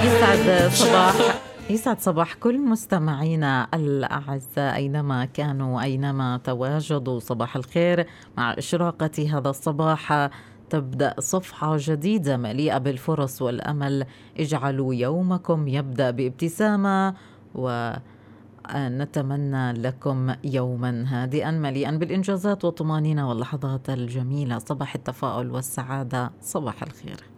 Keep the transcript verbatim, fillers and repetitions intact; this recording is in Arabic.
يسعد صباح يسعد صباح كل مستمعينا الأعزاء أينما كانوا أينما تواجدوا. صباح الخير. مع إشراقة هذا الصباح تبدأ صفحة جديدة مليئة بالفرص والأمل. اجعلوا يومكم يبدأ بابتسامة، ونتمنى لكم يوما هادئا مليئا بالإنجازات والطمأنينة واللحظات الجميلة. صباح التفاؤل والسعادة. صباح الخير.